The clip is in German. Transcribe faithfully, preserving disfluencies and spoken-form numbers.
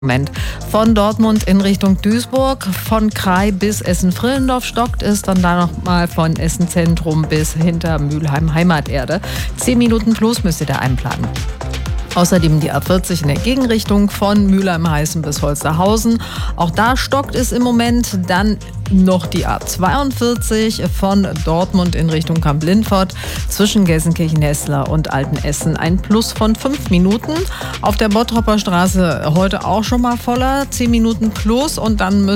Moment. Von Dortmund in Richtung Duisburg, von Krai bis Essen-Frillendorf stockt es, dann da noch mal von Essen-Zentrum bis hinter Mülheim Heimaterde. Zehn Minuten plus müsst ihr da einplanen. Außerdem die A vierzig in der Gegenrichtung von Mülheim-Heißen bis Holsterhausen. Auch da stockt es im Moment. Dann noch die A zweiundvierzig von Dortmund in Richtung Kamp-Lintfort zwischen Gelsenkirchen-Hessler und Altenessen. Ein Plus von fünf Minuten. Auf der Bottropper Straße heute auch schon mal voller. Zehn Minuten plus und dann müssen